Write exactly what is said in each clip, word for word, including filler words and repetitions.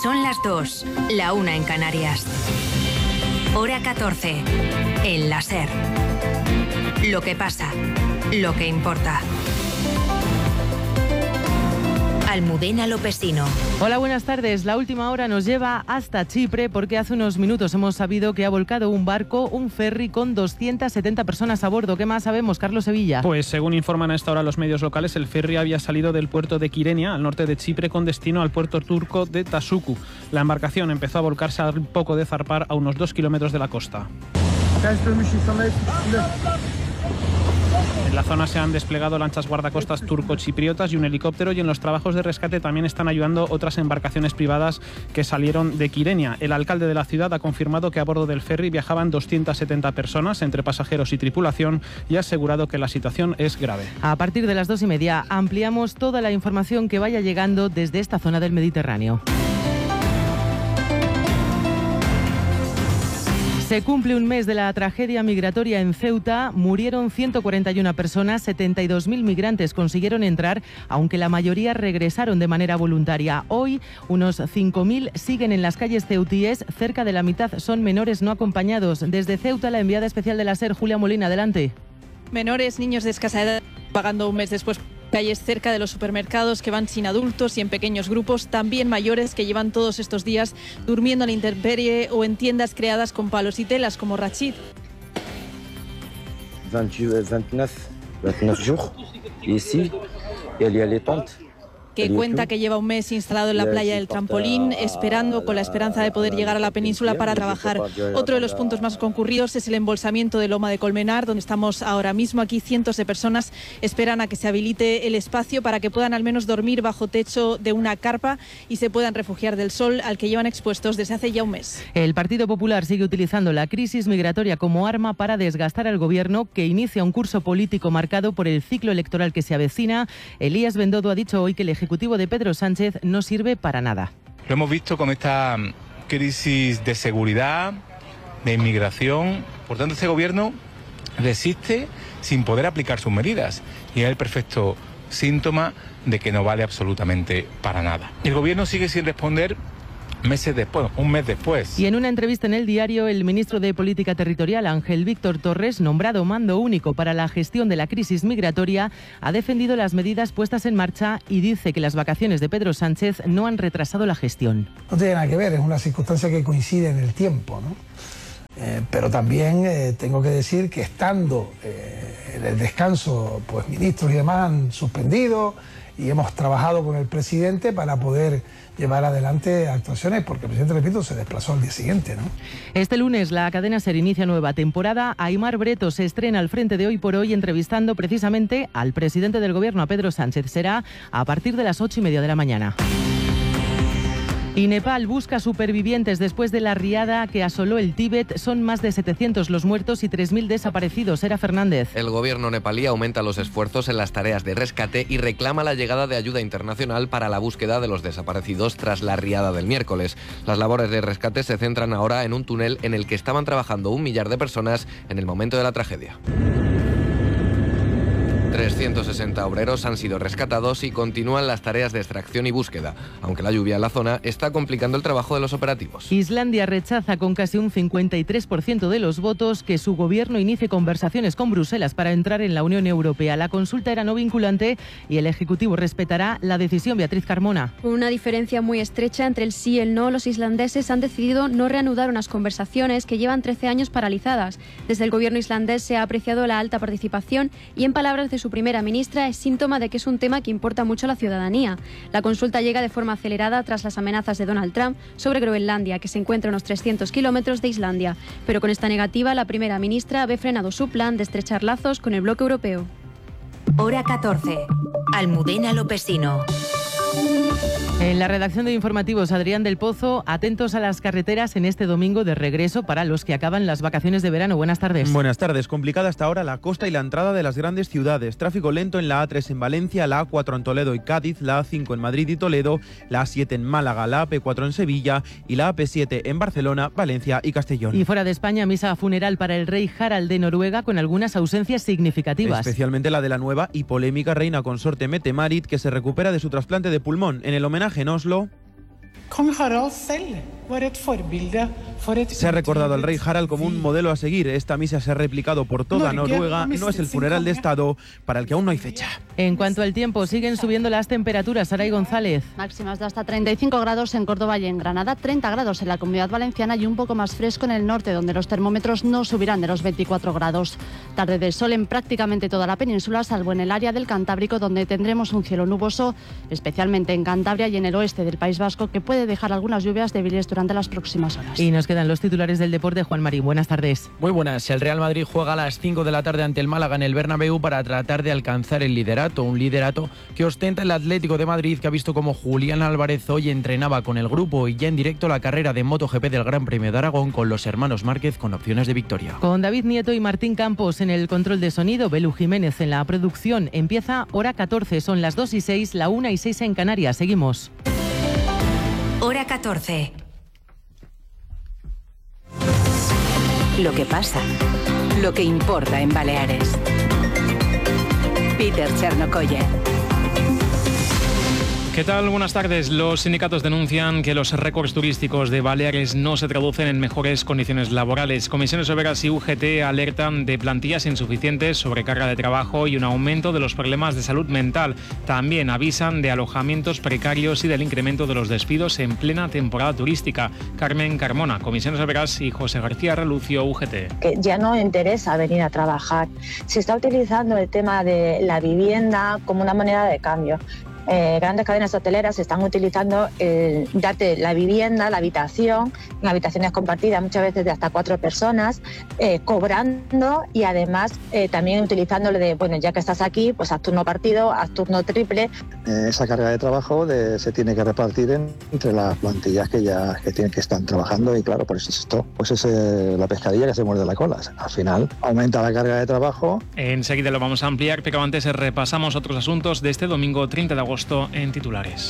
Son las dos, la una en Canarias. Hora catorce, en la SER. Lo que pasa, lo que importa. Almudena Lopesino. Hola, buenas tardes. La última hora nos lleva hasta Chipre porque hace unos minutos hemos sabido que ha volcado un barco, un ferry con doscientas setenta personas a bordo. ¿Qué más sabemos, Carlos Sevilla? Pues según informan a esta hora los medios locales, el ferry había salido del puerto de Kyrenia, al norte de Chipre, con destino al puerto turco de Tasuku. La embarcación empezó a volcarse al poco de zarpar a unos dos kilómetros de la costa. En la zona se han desplegado lanchas guardacostas turco-chipriotas y un helicóptero, y en los trabajos de rescate también están ayudando otras embarcaciones privadas que salieron de Kyrenia. El alcalde de la ciudad ha confirmado que a bordo del ferry viajaban doscientas setenta personas entre pasajeros y tripulación y ha asegurado que la situación es grave. A partir de las dos y media ampliamos toda la información que vaya llegando desde esta zona del Mediterráneo. Se cumple un mes de la tragedia migratoria en Ceuta. Murieron ciento cuarenta y una personas, setenta y dos mil migrantes consiguieron entrar, aunque la mayoría regresaron de manera voluntaria. Hoy, unos cinco mil siguen en las calles ceutíes, cerca de la mitad son menores no acompañados. Desde Ceuta, la enviada especial de la SER, Julia Molina, adelante. Menores, niños de escasa edad, pagando un mes después calles cerca de los supermercados que van sin adultos y en pequeños grupos, también mayores que llevan todos estos días durmiendo en la intemperie o en tiendas creadas con palos y telas, como Rachid. veintinueve jours, y ici, il y a les tentes. Que cuenta que lleva un mes instalado en la playa del Trampolín, esperando con la esperanza de poder llegar a la península para trabajar. Otro de los puntos más concurridos es el embolsamiento de Loma de Colmenar, donde estamos ahora mismo. Aquí cientos de personas esperan a que se habilite el espacio para que puedan al menos dormir bajo techo de una carpa y se puedan refugiar del sol al que llevan expuestos desde hace ya un mes. El Partido Popular sigue utilizando la crisis migratoria como arma para desgastar al gobierno, que inicia un curso político marcado por el ciclo electoral que se avecina. Elías Bendodo ha dicho hoy que el Ejecutivo de Pedro Sánchez no sirve para nada. Lo hemos visto con esta crisis de seguridad, de inmigración. Por tanto, este gobierno resiste sin poder aplicar sus medidas y es el perfecto síntoma de que no vale absolutamente para nada. El gobierno sigue sin responder meses después, un mes después. Y en una entrevista en El Diario, el ministro de Política Territorial, Ángel Víctor Torres, nombrado mando único para la gestión de la crisis migratoria, ha defendido las medidas puestas en marcha y dice que las vacaciones de Pedro Sánchez no han retrasado la gestión. No tiene nada que ver, es una circunstancia que coincide en el tiempo, ¿no? Eh, pero también eh, tengo que decir que estando eh, en el descanso, pues ministros y demás han suspendido y hemos trabajado con el presidente para poder llevar adelante actuaciones, porque el presidente, repito, se desplazó al día siguiente, ¿no? Este lunes la cadena SER inicia nueva temporada. Aimar Breto se estrena al frente de Hoy por Hoy, entrevistando precisamente al presidente del gobierno, a Pedro Sánchez. Será a partir de las ocho y media de la mañana. Y Nepal busca supervivientes después de la riada que asoló el Tíbet. Son más de setecientos los muertos y tres mil desaparecidos. Era Fernández. El gobierno nepalí aumenta los esfuerzos en las tareas de rescate y reclama la llegada de ayuda internacional para la búsqueda de los desaparecidos tras la riada del miércoles. Las labores de rescate se centran ahora en un túnel en el que estaban trabajando un millar de personas en el momento de la tragedia. trescientos sesenta obreros han sido rescatados y continúan las tareas de extracción y búsqueda, aunque la lluvia en la zona está complicando el trabajo de los operativos. Islandia rechaza con casi un cincuenta y tres por ciento de los votos que su gobierno inicie conversaciones con Bruselas para entrar en la Unión Europea. La consulta era no vinculante y el Ejecutivo respetará la decisión. Beatriz Carmona. Con una diferencia muy estrecha entre el sí y el no, los islandeses han decidido no reanudar unas conversaciones que llevan trece años paralizadas. Desde el gobierno islandés se ha apreciado la alta participación y, en palabras de su primera ministra, es síntoma de que es un tema que importa mucho a la ciudadanía. La consulta llega de forma acelerada tras las amenazas de Donald Trump sobre Groenlandia, que se encuentra a unos trescientos kilómetros de Islandia. Pero con esta negativa, la primera ministra ve frenado su plan de estrechar lazos con el bloque europeo. Hora catorce. Almudena Lopesino. En la redacción de Informativos, Adrián del Pozo, atentos a las carreteras en este domingo de regreso para los que acaban las vacaciones de verano. Buenas tardes. Buenas tardes. Complicada hasta ahora la costa y la entrada de las grandes ciudades. Tráfico lento en la A tres en Valencia, la A cuatro en Toledo y Cádiz, la A cinco en Madrid y Toledo, la A siete en Málaga, la A P cuatro en Sevilla y la A P siete en Barcelona, Valencia y Castellón. Y fuera de España, misa funeral para el rey Harald de Noruega con algunas ausencias significativas. Especialmente la de la nueva y polémica reina consorte Mette-Marit, que se recupera de su trasplante de pulmón. En el homenaje en Oslo... Se ha recordado al rey Harald como un modelo a seguir. Esta misa se ha replicado por toda Noruega. No es el funeral de Estado para el que aún no hay fecha. En cuanto al tiempo, siguen subiendo las temperaturas. Saray González. Máximas de hasta treinta y cinco grados en Córdoba y en Granada, treinta grados en la Comunidad Valenciana y un poco más fresco en el norte, donde los termómetros no subirán de los veinticuatro grados. Tarde de sol en prácticamente toda la península, salvo en el área del Cantábrico, donde tendremos un cielo nuboso, especialmente en Cantabria y en el oeste del País Vasco, que puede dejar algunas lluvias débiles durante las próximas horas. Y nos quedan los titulares del deporte. Juan Marín, buenas tardes. Muy buenas. El Real Madrid juega a las cinco de la tarde ante el Málaga en el Bernabéu para tratar de alcanzar el liderato, un liderato que ostenta el Atlético de Madrid, que ha visto como Julián Álvarez hoy entrenaba con el grupo y ya en directo la carrera de MotoGP del Gran Premio de Aragón con los hermanos Márquez con opciones de victoria. Con David Nieto y Martín Campos en el control de sonido, Belu Jiménez en la producción. Empieza hora catorce, son las dos y seis, la una y seis en Canarias. Seguimos. Hora catorce. Lo que pasa, lo que importa en Baleares. Peter Chernokoye. ¿Qué tal? Buenas tardes. Los sindicatos denuncian que los récords turísticos de Baleares no se traducen en mejores condiciones laborales. Comisiones Obreras y U G T alertan de plantillas insuficientes, sobrecarga de trabajo y un aumento de los problemas de salud mental. También avisan de alojamientos precarios y del incremento de los despidos en plena temporada turística. Carmen Carmona, Comisiones Obreras, y José García Relucio, U G T. Que ya no interesa venir a trabajar. Se está utilizando el tema de la vivienda como una moneda de cambio. Eh, grandes cadenas hoteleras están utilizando eh, darte la vivienda, la habitación, en habitaciones compartidas muchas veces de hasta cuatro personas, eh, cobrando y además eh, también utilizándolo de, bueno, ya que estás aquí, pues haz turno partido, haz turno triple. Eh, esa carga de trabajo de, se tiene que repartir en, entre las plantillas que ya que tienen que están trabajando y claro, por eso es esto, pues es eh, la pescadilla que se muerde la cola. Al final aumenta la carga de trabajo. Enseguida lo vamos a ampliar, pero antes repasamos otros asuntos de este domingo treinta de agosto en titulares.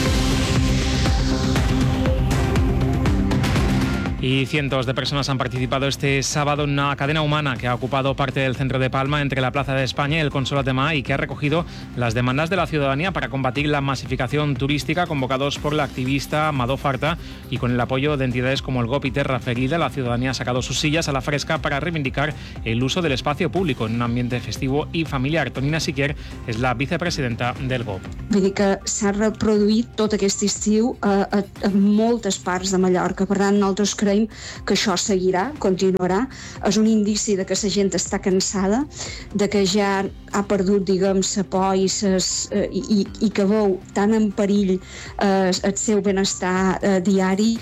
Y cientos de personas han participado este sábado en una cadena humana que ha ocupado parte del centro de Palma entre la Plaza de España y el Consolat de Mar y que ha recogido las demandas de la ciudadanía para combatir la masificación turística convocados por la activista Madó Farta y con el apoyo de entidades como el G O P y Terra Ferida. La ciudadanía ha sacado sus sillas a la fresca para reivindicar el uso del espacio público en un ambiente festivo y familiar. Tonina Siquier és la vicepresidenta del G O P. Vull dir que s'ha reproduït tot aquest estiu a, a, a moltes parts de Mallorca. Per tant, nosaltres creiem que això seguirà, continuarà. És un indici de que la gent està cansada, de que ja ha perdut, diguem, la por i, ses, eh, i, i que veu tan en perill eh, el seu benestar eh, diari.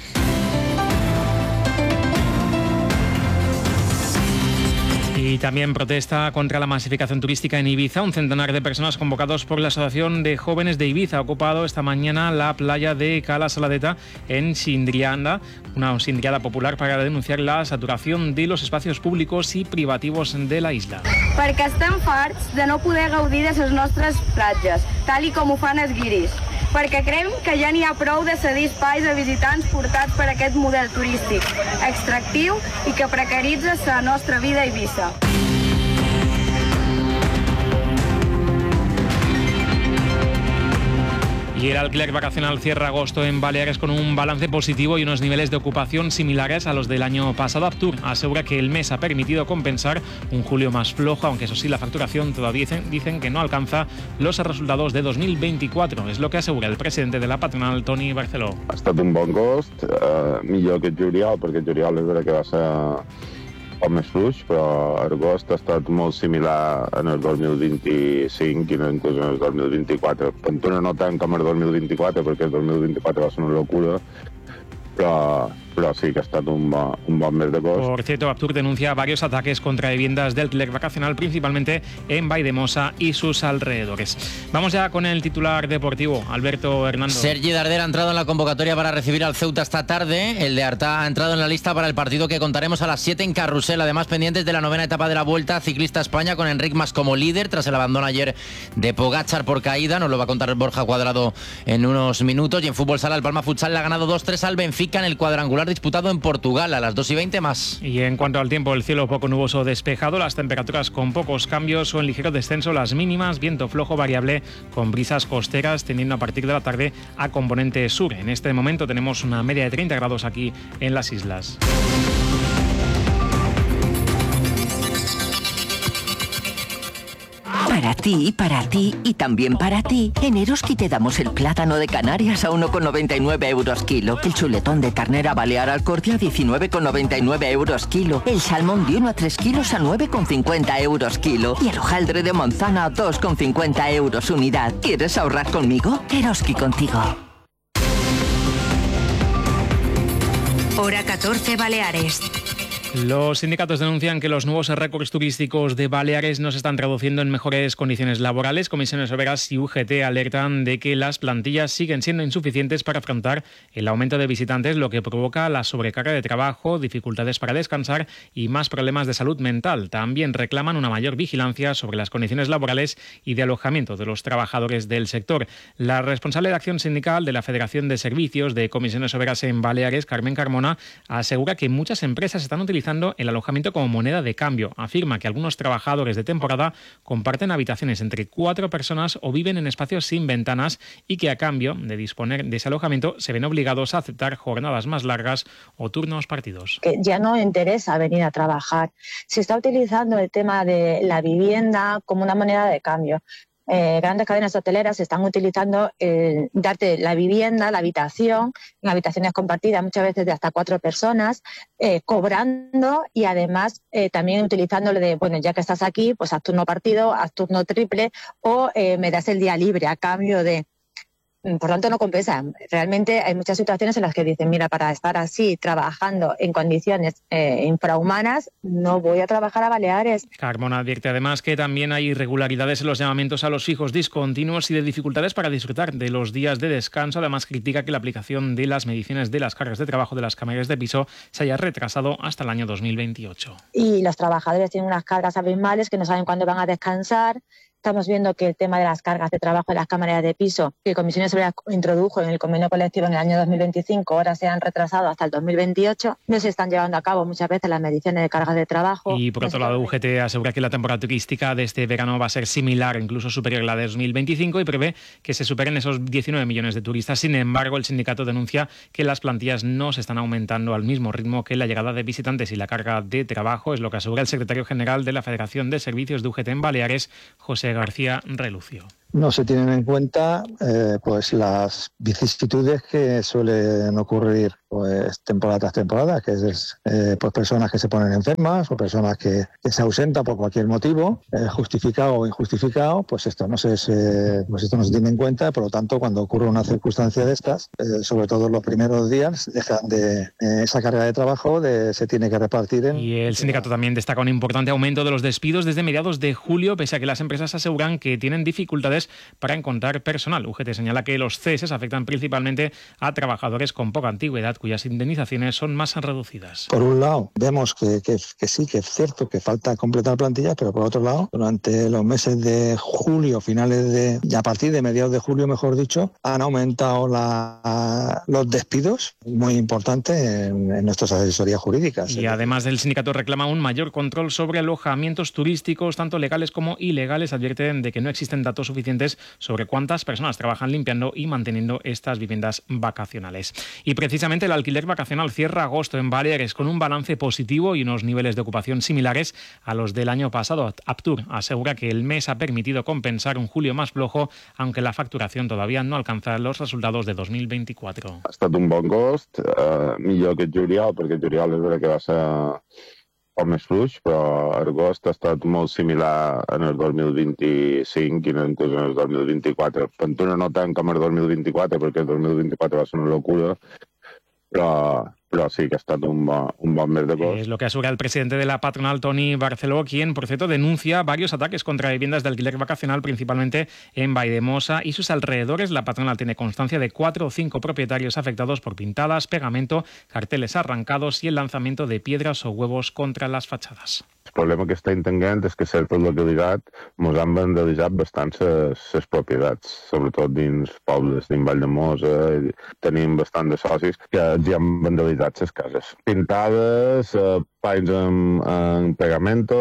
Y también protesta contra la masificación turística en Ibiza. Un centenar de personas convocados por la Asociación de Jóvenes de Ibiza ha ocupado esta mañana la playa de Cala Saladeta en Sindrianda, una sindriada popular para denunciar la saturación de los espacios públicos y privativos de la isla. Perquè estem farts de no poder gaudir de les nostres platges, tal i com ho fan els guiris. Perquè creiem que ja n'hi ha prou de cedir espais a visitants portats per aquest model turístic extractiu i que precaritza la nostra vida a Eivissa. Y el alquiler vacacional cierra agosto en Baleares con un balance positivo y unos niveles de ocupación similares a los del año pasado. Aptur asegura que el mes ha permitido compensar un julio más flojo, aunque eso sí, la facturación todavía dicen, dicen que no alcanza los resultados de dos mil veinticuatro. Es lo que asegura el presidente de la patronal, Toni Barceló. Ha estat un bon agost, eh, millor que el juliol, perquè el juliol és vera que va ser poc més fluix, però agost ha estat molt similar en el dos mil vint-i-cinc i inclús en el dos mil vint-i-quatre. Pantona no tant com el dos mil vint-i-quatre, perquè el dos mil vint-i-quatre va ser una locura, però, però sí que ha estat un, bo, un bon mes d'agost. Por cierto, Aptur denuncia varios ataques contra viviendas del alquiler vacacional, principalmente en Valldemossa y sus alrededores. Vamos ya con el titular deportivo, Alberto Hernando. Sergi Darder ha entrado en la convocatoria para recibir al Ceuta esta tarde. El de Artà ha entrado en la lista para el partido que contaremos a las siete en Carrusel. Además, pendientes de la novena etapa de la Vuelta Ciclista España, con Enric Mas como líder tras el abandono ayer de Pogačar por caída. Nos lo va a contar Borja Cuadrado en unos minutos. Y en fútbol sala, el Palma Futsal le ha ganado dos tres al Benfica clasifican el cuadrangular disputado en Portugal a las dos y veinte más. Y en cuanto al tiempo, el cielo poco nuboso despejado, las temperaturas con pocos cambios o en ligero descenso, las mínimas, viento flojo variable con brisas costeras tendiendo a partir de la tarde a componente sur. En este momento tenemos una media de treinta grados aquí en las islas. Para ti, para ti y también para ti, en Eroski te damos el plátano de Canarias a uno con noventa y nueve euros kilo, el chuletón de ternera balear Alcordia a diecinueve con noventa y nueve euros kilo, el salmón de uno a tres kilos a nueve con cincuenta euros kilo y el hojaldre de manzana a dos con cincuenta euros unidad. ¿Quieres ahorrar conmigo? Eroski contigo. Hora catorce, Baleares. Los sindicatos denuncian que los nuevos récords turísticos de Baleares no se están traduciendo en mejores condiciones laborales. Comisiones Obreras y U G T alertan de que las plantillas siguen siendo insuficientes para afrontar el aumento de visitantes, lo que provoca la sobrecarga de trabajo, dificultades para descansar y más problemas de salud mental. También reclaman una mayor vigilancia sobre las condiciones laborales y de alojamiento de los trabajadores del sector. La responsable de acción sindical de la Federación de Servicios de Comisiones Obreras en Baleares, Carmen Carmona, asegura que muchas empresas están utilizando el alojamiento como moneda de cambio. Afirma que algunos trabajadores de temporada comparten habitaciones entre cuatro personas o viven en espacios sin ventanas y que a cambio de disponer de ese alojamiento se ven obligados a aceptar jornadas más largas o turnos partidos. Que ya no interesa venir a trabajar. Se está utilizando el tema de la vivienda como una moneda de cambio. Eh, grandes cadenas hoteleras están utilizando eh, darte la vivienda, la habitación, en habitaciones compartidas muchas veces de hasta cuatro personas, eh, cobrando y además eh, también utilizándolo de, bueno, ya que estás aquí, pues haz turno partido, haz turno triple o eh, me das el día libre a cambio de... Por tanto, no compensa. Realmente hay muchas situaciones en las que dicen, mira, para estar así, trabajando en condiciones eh, infrahumanas, no voy a trabajar a Baleares. Carmona advierte además que también hay irregularidades en los llamamientos a los fijos discontinuos y de dificultades para disfrutar de los días de descanso. Además, critica que la aplicación de las mediciones de las cargas de trabajo de las cámaras de piso se haya retrasado hasta el año dos mil veintiocho. Y los trabajadores tienen unas cargas abismales que no saben cuándo van a descansar. Estamos viendo que el tema de las cargas de trabajo en las cámaras de piso, que Comisiones Obreras introdujo en el convenio colectivo en el año dos mil veinticinco, ahora se han retrasado hasta el dos mil veintiocho. No se están llevando a cabo muchas veces las mediciones de cargas de trabajo. Y por otro lado, U G T asegura que la temporada turística de este verano va a ser similar, incluso superior a la de dos mil veinticinco, y prevé que se superen esos diecinueve millones de turistas. Sin embargo, el sindicato denuncia que las plantillas no se están aumentando al mismo ritmo que la llegada de visitantes y la carga de trabajo. Es lo que asegura el secretario general de la Federación de Servicios de U G T en Baleares, José García Relucio. No se tienen en cuenta eh, pues las vicisitudes que suelen ocurrir pues temporada tras temporada, que es eh, pues personas que se ponen enfermas o personas que, que se ausentan por cualquier motivo, eh, justificado o injustificado, pues esto no se, se pues esto no se tiene en cuenta. Por lo tanto, cuando ocurre una circunstancia de estas, eh, sobre todo los primeros días, dejan de eh, esa carga de trabajo de, se tiene que repartir en... Y el sindicato también destaca un importante aumento de los despidos desde mediados de julio, pese a que las empresas aseguran que tienen dificultades para encontrar personal. U G T señala que los ceses afectan principalmente a trabajadores con poca antigüedad, cuyas indemnizaciones son más reducidas. Por un lado, vemos que, que, que sí, que es cierto que falta completar plantillas, pero por otro lado, durante los meses de julio, finales de, y a partir de mediados de julio, mejor dicho, han aumentado la, los despidos, muy importante en, en nuestras asesorías jurídicas. Y además, el sindicato reclama un mayor control sobre alojamientos turísticos, tanto legales como ilegales. Advierten de que no existen datos suficientes sobre cuántas personas trabajan limpiando y manteniendo estas viviendas vacacionales. Y precisamente el alquiler vacacional cierra agosto en Baleares con un balance positivo y unos niveles de ocupación similares a los del año pasado. Aptur asegura que el mes ha permitido compensar un julio más flojo, aunque la facturación todavía no alcanza los resultados de dos mil veinticuatro. Ha estat un bon agost, eh, millor que el juliol, perquè el juliol és veritat que va ser poc més fluix, però agost ha estat molt similar en el dos mil vint-i-cinc i inclús en el dos mil vint-i-quatre. Pantuna no tant com el dos mil vint-i-quatre, perquè el dos mil vint-i-quatre va ser una locura, però, però sí que ha estat un bon, un bon mes d'agost. Es lo que asegura el presidente de la patronal, Toni Barceló, quien, por cierto, denuncia varios ataques contra viviendas de alquiler vacacional, principalmente en Valldemosa y sus alrededores. La patronal tiene constancia de cuatro o cinco propietarios afectados por pintadas, pegamento, carteles arrancados y el lanzamiento de piedras o huevos contra las fachadas. El problema que estem tenint és que certa localitat ens han vandalitzat bastant les propietats, sobretot dins pobles, dins Valldemossa, tenim bastant de socis que ja han vandalitzat les cases. Pintades, eh, panys en, en pegamento,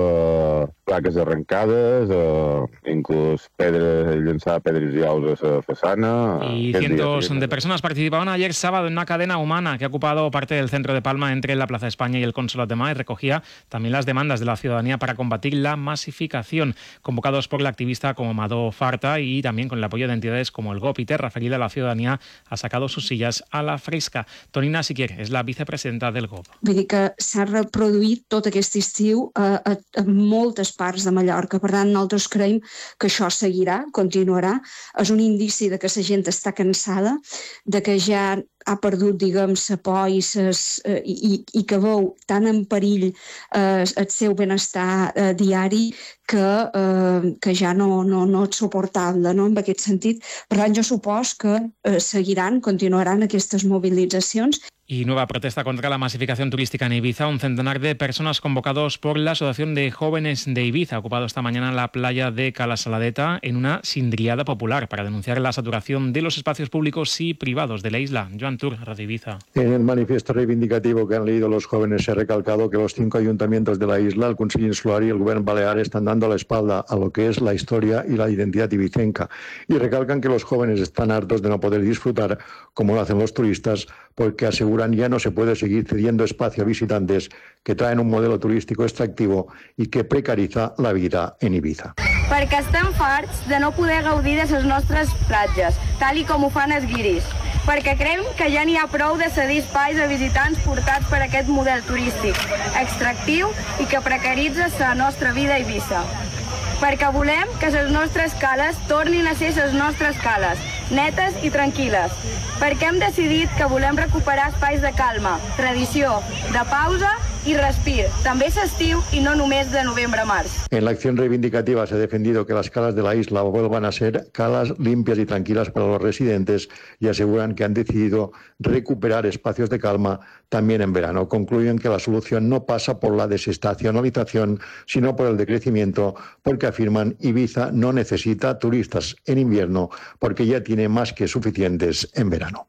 eh, plaques arrencades, eh, inclús pedres, llançar pedres i ous a la façana. Y cientos de personas participaban ayer sábado en una cadena humana que ha ocupado parte del centro de Palma entre la Plaza de España y el Consolat de Mar y recogía también las demandas de la ciudadanía para combatir la masificación, convocados por la activista como Madó Farta y también con el apoyo de entidades como el GOPITE. Referida a la ciudadanía ha sacado sus sillas a la fresca. Tonina Siquier es la vicepresidenta del G O P. Vull dir que s'ha reproduït tot aquest estiu a, a, a moltes parts de Mallorca. Per tant, nosaltres creiem que això seguirà, continuarà. És un indici de que la gent està cansada, de que ja ha perdut, diguem, la por i, ses, eh, i, i que veu tan en perill eh, el seu benestar eh, diari que, eh, que ja no, no, no és suportable, no?, en aquest sentit. Per tant, jo supos que eh, seguiran, continuaran aquestes mobilitzacions. Y nueva protesta contra la masificación turística en Ibiza. Un centenar de personas convocados por la Asociación de Jóvenes de Ibiza ha ocupado esta mañana la playa de Cala Saladeta en una sindriada popular para denunciar la saturación de los espacios públicos y privados de la isla. Joan Tur, Radio Ibiza. En el manifiesto reivindicativo que han leído los jóvenes se ha recalcado que los cinco ayuntamientos de la isla, el Consell Insular y el Gobierno Balear están dando la espalda a lo que es la historia y la identidad ibicenca y recalcan que los jóvenes están hartos de no poder disfrutar como lo hacen los turistas porque aseguran ya no se puede seguir cediendo espacio a visitantes que traen un modelo turístico extractivo y que precariza la vida en Ibiza. Perquè estem farts de no poder gaudir de les nostres platges, tal i com ho fan els guiris. Perquè creiem que ja n'hi ha prou de cedir espais a visitants portats per aquest model turístic extractiu i que precaritza la nostra vida a Ibiza. Perquè volem que les nostres cales tornin a ser les nostres cales, netes i tranquil·les. Perquè hem decidit que volem recuperar espais de calma, tradició, de pausa y respir, també s'estiu y no només de noviembre a març. En la acción reivindicativa se ha defendido que las calas de la isla vuelvan a ser calas limpias y tranquilas para los residentes y aseguran que han decidido recuperar espacios de calma también en verano. Concluyen que la solución no pasa por la desestacionalización, sino por el decrecimiento, porque afirman Ibiza no necesita turistas en invierno porque ya tiene más que suficientes en verano.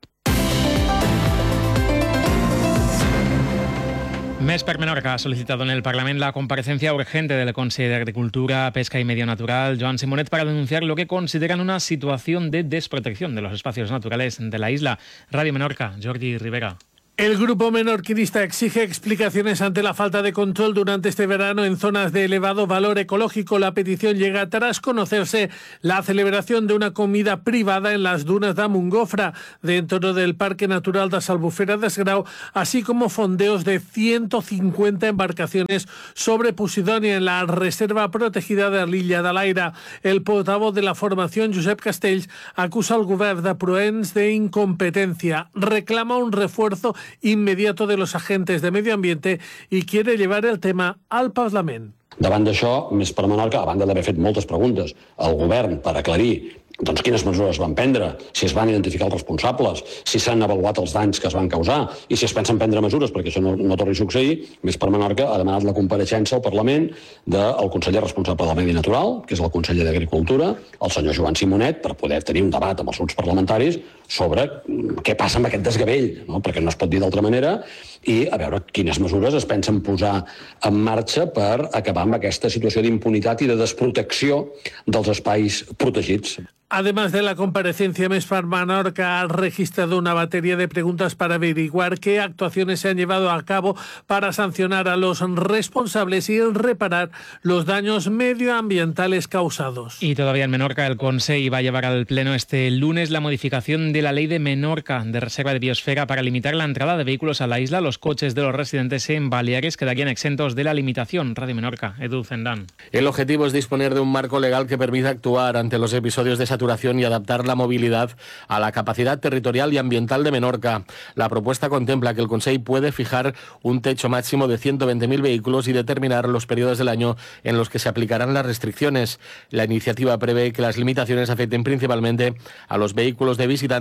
Més per Menorca ha solicitado en el Parlamento la comparecencia urgente del Consejo de Agricultura, Pesca y Medio Natural, Joan Simonet, para denunciar lo que consideran una situación de desprotección de los espacios naturales de la isla. Radio Menorca, Jordi Rivera. El grupo menorquinista exige explicaciones ante la falta de control durante este verano en zonas de elevado valor ecológico. La petición llega tras conocerse la celebración de una comida privada en las dunas de Mungofra, dentro del Parque Natural de Albufera de Esgrau, así como fondeos de ciento cincuenta embarcaciones sobre Posidonia en la reserva protegida de l'Illa de l'Aire. El portavoz de la formación, Josep Castells, acusa al govern de Proens de incompetencia, reclama un refuerzo inmediato de los agentes de medio ambiente y quiere llevar el tema al Parlament. Davant d'això, més per Menorca, a banda d'haver fet moltes preguntes al govern per aclarir doncs quines mesures van prendre, si es van identificar els responsables, si s'han avaluat els danys que es van causar i si es pensen prendre mesures perquè això no, no torni a succeir, més per Menorca ha demanat la compareixença al Parlament del conseller responsable del Medi Natural, que és el conseller d'Agricultura, el senyor Joan Simonet, per poder tenir un debat amb els grups parlamentaris sobre què passa amb aquest desgavell, no? Perquè no es pot dir d'altra manera, i a veure quines mesures es pensen posar en marxa per acabar amb aquesta situació d'impunitat i de desprotecció dels espais protegits. Además de la comparecencia, Mespar Menorca ha registrado una batería de preguntas para averiguar qué actuaciones se han llevado a cabo para sancionar a los responsables y reparar los daños medioambientales causados. Y todavía en Menorca, el Consejo va a llevar al Pleno este lunes la modificación de la ley de Menorca de reserva de biosfera para limitar la entrada de vehículos a la isla. Los coches de los residentes en Baleares quedarían exentos de la limitación. Radio Menorca, Edu Zendán. El objetivo es disponer de un marco legal que permita actuar ante los episodios de saturación y adaptar la movilidad a la capacidad territorial y ambiental de Menorca. La propuesta contempla que el Consejo puede fijar un techo máximo de ciento veinte mil vehículos y determinar los periodos del año en los que se aplicarán las restricciones. La iniciativa prevé que las limitaciones afecten principalmente a los vehículos de visitantes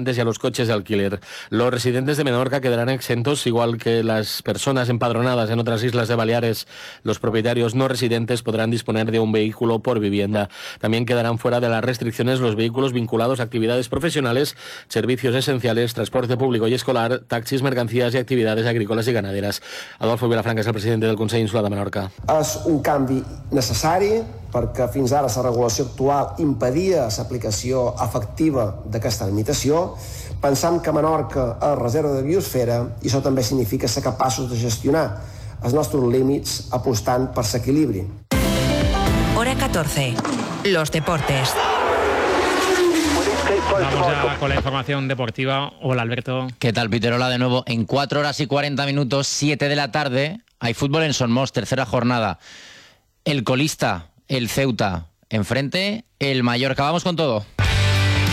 restaurantes y a los coches de alquiler. Los residentes de Menorca quedarán exentos, igual que las personas empadronadas en otras islas de Baleares. Los propietarios no residentes podrán disponer de un vehículo por vivienda. También quedarán fuera de las restricciones los vehículos vinculados a actividades profesionales, servicios esenciales, transporte público y escolar, taxis, mercancías y actividades agrícolas y ganaderas. Adolfo Vilafranca és el president del Consell Insular de Menorca. És un canvi necessari perquè fins ara la regulació actual impedia l'aplicació efectiva d'aquesta limitació. Pensam que Menorca és reserva de biosfera i això també significa ser capaços de gestionar els nostres límits apostant per l'equilibri. Hora catorce. Los deportes. Vamos ya con la información deportiva. Hola, Alberto. ¿Qué tal, Piterola? De nuevo, en cuatro horas y cuarenta minutos, siete de la tarde, hay fútbol en Somos, tercera jornada. El colista, el Ceuta, enfrente, el Mallorca. Vamos con todo.